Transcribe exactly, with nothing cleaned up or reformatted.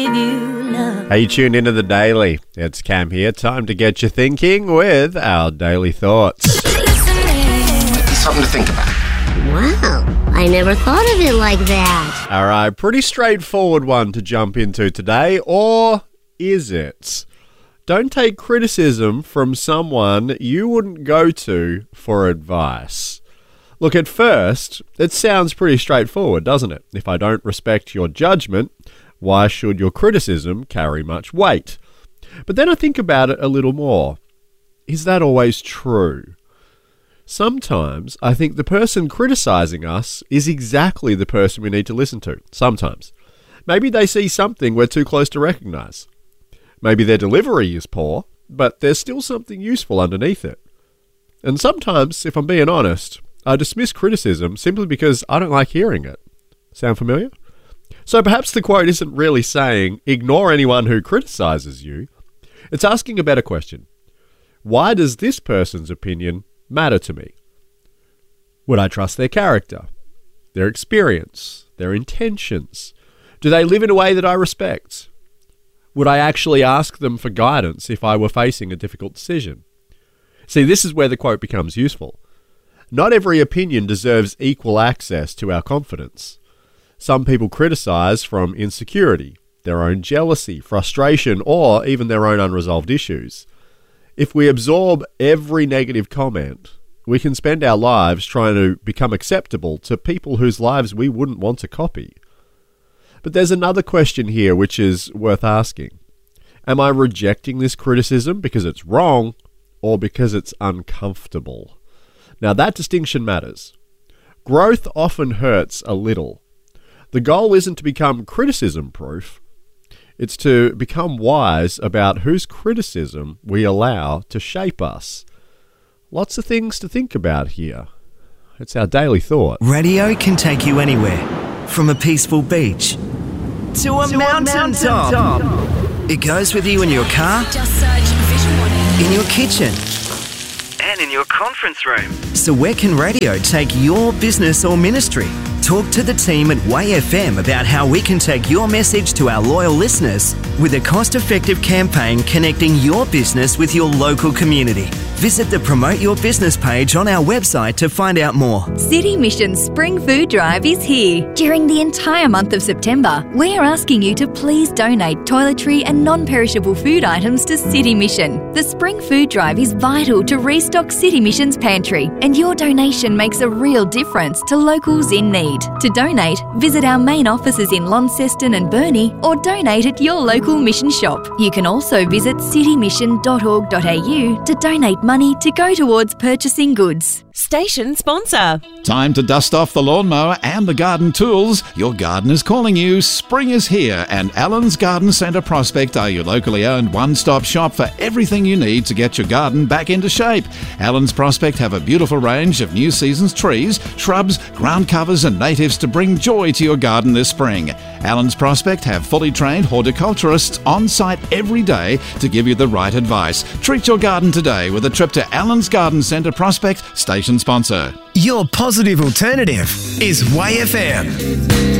Hey, you tuned into The Daily. It's Cam here. Time to get you thinking with our Daily Thoughts. Something to think about. Wow, I never thought of it like that. All right, pretty straightforward one to jump into today, or is it? Don't take criticism from someone you wouldn't go to for advice. Look, at first, it sounds pretty straightforward, doesn't it? If I don't respect your judgment, why should your criticism carry much weight? But then I think about it a little more. Is that always true? Sometimes I think the person criticizing us is exactly the person we need to listen to. Sometimes. Maybe they see something we're too close to recognize. Maybe their delivery is poor, but there's still something useful underneath it. And sometimes, if I'm being honest, I dismiss criticism simply because I don't like hearing it. Sound familiar? So perhaps the quote isn't really saying, ignore anyone who criticizes you. It's asking a better question. Why does this person's opinion matter to me? Would I trust their character, their experience, their intentions? Do they live in a way that I respect? Would I actually ask them for guidance if I were facing a difficult decision? See, this is where the quote becomes useful. Not every opinion deserves equal access to our confidence. Some people criticize from insecurity, their own jealousy, frustration, or even their own unresolved issues. If we absorb every negative comment, we can spend our lives trying to become acceptable to people whose lives we wouldn't want to copy. But there's another question here which is worth asking. Am I rejecting this criticism because it's wrong or because it's uncomfortable? Now that distinction matters. Growth often hurts a little. The goal isn't to become criticism-proof. It's to become wise about whose criticism we allow to shape us. Lots of things to think about here. It's our daily thought. Radio can take you anywhere, from a peaceful beach to a, to mountain, a mountain top. top. It goes with you in your car, Just search Vision One. in your kitchen, and in your conference room. So where can radio take your business or ministry? Talk to the team at Way F M about how we can take your message to our loyal listeners with a cost-effective campaign connecting your business with your local community. Visit the Promote Your Business page on our website to find out more. City Mission's Spring Food Drive is here. During the entire month of September, we are asking you to please donate toiletry and non-perishable food items to City Mission. The Spring Food Drive is vital to restock City Mission's pantry, and your donation makes a real difference to locals in need. To donate, visit our main offices in Launceston and Burnie or donate at your local mission shop. You can also visit city mission dot org dot a u to donate money to go towards purchasing goods. Station sponsor. Time to dust off the lawnmower and the garden tools. Your garden is calling you. Spring is here, and Allen's Garden Centre Prospect are your locally owned one-stop shop for everything you need to get your garden back into shape. Allen's Prospect have a beautiful range of new season's trees, shrubs, ground covers and natives to bring joy to your garden this spring. Allen's Prospect have fully trained horticulturists on site every day to give you the right advice. Treat your garden today with a trip to Allen's Garden Centre Prospect, station sponsor. Your positive alternative is Way F M.